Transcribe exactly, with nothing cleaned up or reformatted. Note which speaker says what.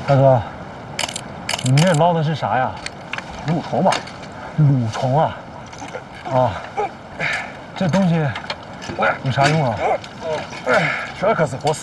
Speaker 1: 大哥，你这捞的是啥呀？
Speaker 2: 蠕虫吧？
Speaker 1: 蠕虫啊？啊，这东西有啥用啊？
Speaker 2: 这可是活死